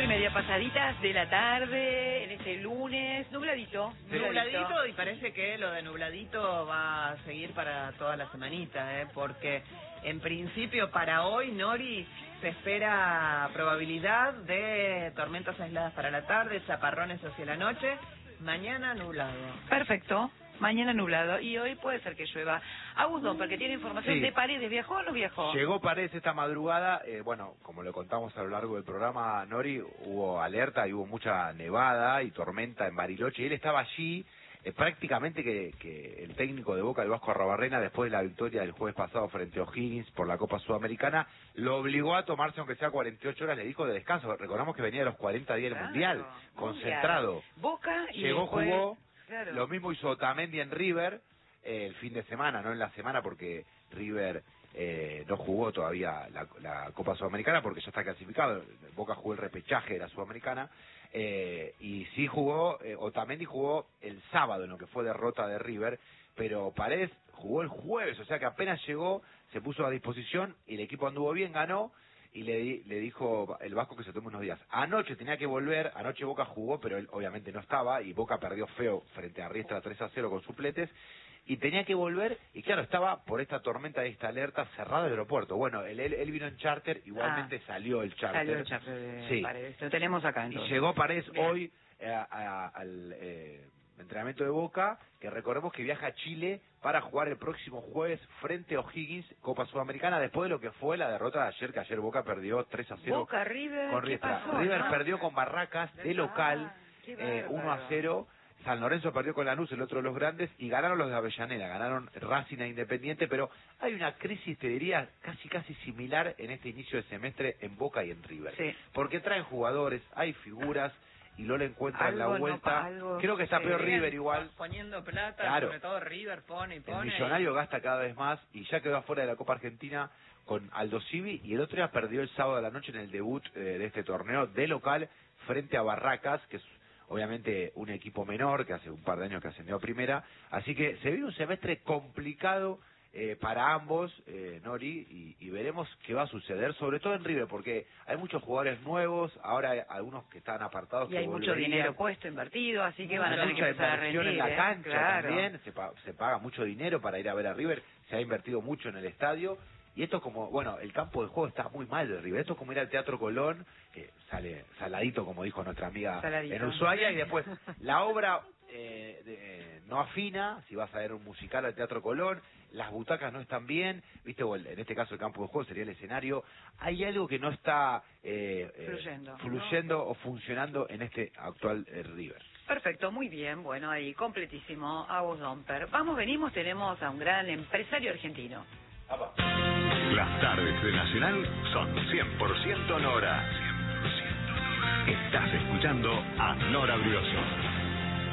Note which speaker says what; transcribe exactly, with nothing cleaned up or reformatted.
Speaker 1: media pasaditas de la tarde, en este lunes, nubladito.
Speaker 2: Nubladito, y parece que lo de nubladito va a seguir para toda la semanita, ¿eh? Porque en principio para hoy, Nori, se espera probabilidad de tormentas aisladas para la tarde, chaparrones hacia la noche, mañana nublado.
Speaker 1: Perfecto. Mañana nublado, y hoy puede ser que llueva. Augusto, porque tiene información
Speaker 3: Sí.
Speaker 1: de Paredes, ¿viajó o no viajó?
Speaker 3: Llegó Paredes esta madrugada, eh, bueno, como le contamos a lo largo del programa, Nori, hubo alerta y hubo mucha nevada y tormenta en Bariloche, y él estaba allí, eh, prácticamente que, que el técnico de Boca, el Vasco Arrobarrena, después de la victoria del jueves pasado frente a O'Higgins por la Copa Sudamericana, lo obligó a tomarse, aunque sea cuarenta y ocho horas, le dijo de descanso. Recordamos que venía de los cuarenta días del
Speaker 1: Claro,
Speaker 3: Mundial, concentrado.
Speaker 1: mundial. Boca y
Speaker 3: Llegó,
Speaker 1: después...
Speaker 3: jugó.
Speaker 1: Claro.
Speaker 3: Lo mismo hizo Otamendi en River eh, el fin de semana, no en la semana, porque River eh, no jugó todavía la, la Copa Sudamericana porque ya está clasificado. Boca jugó el repechaje de la Sudamericana eh, y sí jugó, eh, Otamendi jugó el sábado en lo que fue derrota de River, pero Paredes jugó el jueves, o sea que apenas llegó, se puso a disposición y el equipo anduvo bien, ganó. Y le, di, le dijo el Vasco que se tome unos días. Anoche tenía que volver, anoche Boca jugó, pero él obviamente no estaba, y Boca perdió feo frente a Riestra tres a cero con supletes, y tenía que volver, y claro, estaba por esta tormenta, esta alerta, cerrado el aeropuerto. Bueno, él, él, él vino en charter, igualmente ah, salió el charter.
Speaker 1: Salió el charter de
Speaker 3: sí.
Speaker 1: Paredes, lo tenemos acá entonces.
Speaker 3: Y llegó Paredes bien. hoy eh, a, a, al... Eh, entrenamiento de Boca, que recordemos que viaja a Chile para jugar el próximo jueves frente a O'Higgins, Copa Sudamericana, después de lo que fue la derrota de ayer, que ayer Boca perdió tres a cero
Speaker 1: Boca, River,
Speaker 3: con Riestra.
Speaker 1: pasó,
Speaker 3: River
Speaker 1: ¿no?
Speaker 3: perdió con Barracas de local, eh, uno a cero, San Lorenzo perdió con Lanús, el otro de los grandes, y ganaron los de Avellaneda, ganaron Racing e Independiente, pero hay una crisis, te diría, casi casi similar en este inicio de semestre en Boca y en River.
Speaker 1: Sí.
Speaker 3: Porque traen jugadores, hay figuras, y no le encuentran
Speaker 1: algo
Speaker 3: la vuelta.
Speaker 1: No, algo,
Speaker 3: Creo que está
Speaker 1: sí.
Speaker 3: peor River igual.
Speaker 2: Poniendo plata,
Speaker 3: claro.
Speaker 2: Sobre todo River pone y pone.
Speaker 3: El Millonario gasta cada vez más y ya quedó afuera de la Copa Argentina con Aldo Civi, y el otro día perdió el sábado de la noche en el debut eh, de este torneo de local frente a Barracas, que es obviamente un equipo menor que hace un par de años que ascendió a primera. Así que se vive un semestre complicado Eh, para ambos, eh, Nori, y, y veremos qué va a suceder, sobre todo en River, porque hay muchos jugadores nuevos, ahora hay algunos que están apartados.
Speaker 1: Y
Speaker 3: que
Speaker 1: hay mucho
Speaker 3: volverían.
Speaker 1: dinero puesto, invertido, así que van a tener que
Speaker 3: mucha
Speaker 1: empezar a rendir.
Speaker 3: inversión en la
Speaker 1: ¿eh?
Speaker 3: cancha
Speaker 1: claro.
Speaker 3: también, se, pa se paga mucho dinero para ir a ver a River, se ha invertido mucho en el estadio, y esto como, bueno, el campo de juego está muy mal de River, esto es como ir al Teatro Colón, que sale saladito, como dijo nuestra amiga
Speaker 1: Saladito.
Speaker 3: en Ushuaia, y después la obra eh, de, no afina, si vas a ver un musical al Teatro Colón, las butacas no están bien, viste, o el, en este caso el campo de juego sería el escenario, hay algo que no está eh,
Speaker 1: fluyendo,
Speaker 3: eh, fluyendo ¿no? o funcionando en este actual eh, River.
Speaker 1: Perfecto, muy bien, bueno, ahí, completísimo, Agus Domper. Vamos, venimos, tenemos a un gran empresario argentino.
Speaker 3: Apa.
Speaker 4: Las tardes de Nacional son cien por ciento Nora. Estás escuchando a Nora Brioso.